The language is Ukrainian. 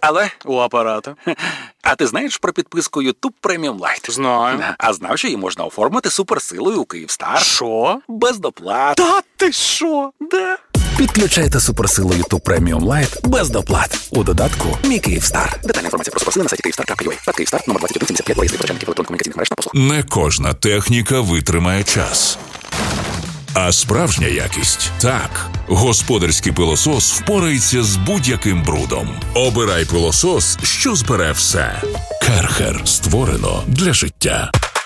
Але у апарата. А ти знаєш про підписку YouTube Premium Lite? Знаю. А знав, що її можна оформити суперсилою у Київстар? Що? Без доплат. Та ти що? Да. Підключайте суперсилу YouTube Premium Lite без доплат. У додатку «Мій Київстар». Детальна інформація про суперсили на сайті Kyivstar.ua. Та Київстар, номер 2175, поїзди почальників електронно-комунікаційних мереж та послуг. Не кожна техніка витримає час. А справжня якість – так. Господарський пилосос впорається з будь-яким брудом. Обирай пилосос, що збере все. Керхер. Створено для життя.